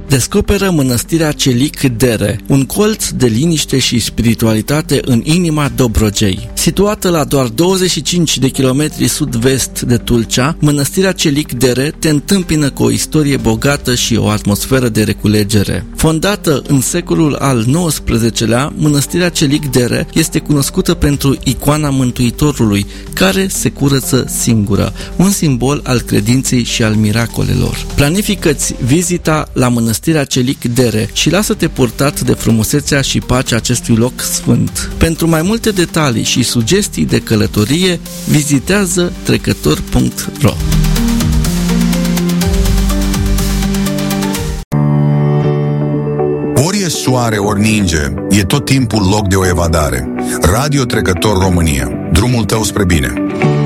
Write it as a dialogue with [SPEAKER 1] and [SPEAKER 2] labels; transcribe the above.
[SPEAKER 1] Descoperă mănăstirea Celic Dere, un colț de liniște și spiritualitate în inima Dobrogei. Situată la doar 25 de kilometri sud-vest de Tulcea, mănăstirea Celic Dere te întâmpină cu o istorie bogată și o atmosferă de reculegere. Fondată în secolul al XIX-lea, mănăstirea Celic Dere este cunoscută pentru icoana Mântuitorului, care se curăță singură, un simbol al credinței și al miracolelor. Planifică-ți vizita la mănăstirea Celic Dere și lasă-te purtat de frumusețea și pacea acestui loc sfânt. Pentru mai multe detalii și sugestii de călătorie, vizitează trecător.ro.
[SPEAKER 2] Ori e soare, ori ninge, e tot timpul loc de o evadare. Radio Trecător România, drumul tău spre bine.